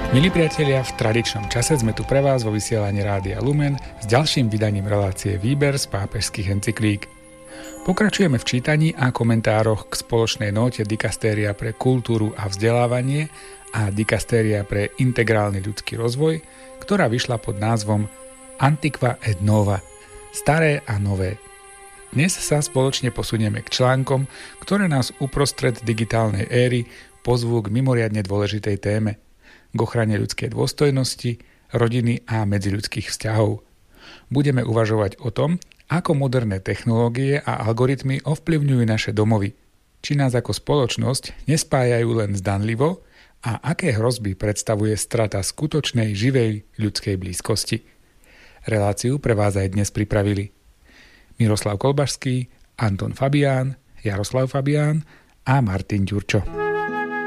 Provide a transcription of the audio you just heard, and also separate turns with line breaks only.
Milí priatelia, v tradičnom čase sme tu pre vás vo vysielaní Rádia Lumen s ďalším vydaním relácie Výber z pápežských encyklík. Pokračujeme v čítaní a komentároch k spoločnej nóte Dikastéria pre kultúru a vzdelávanie a Dikastéria pre integrálny ľudský rozvoj, ktorá vyšla pod názvom Antiqua et Nova – Staré a nové. Dnes sa spoločne posunieme k článkom, ktoré nás uprostred digitálnej éry pozvú k mimoriadne dôležitej téme – k ochrane ľudskej dôstojnosti, rodiny a medziľudských vzťahov. Budeme uvažovať o tom, ako moderné technológie a algoritmy ovplyvňujú naše domovy, či nás ako spoločnosť nespájajú len zdanlivo a aké hrozby predstavuje strata skutočnej živej ľudskej blízkosti. Reláciu pre vás aj dnes pripravili Miroslav Kolbašský, Anton Fabián, Jaroslav Fabián a Martin Ďurčo.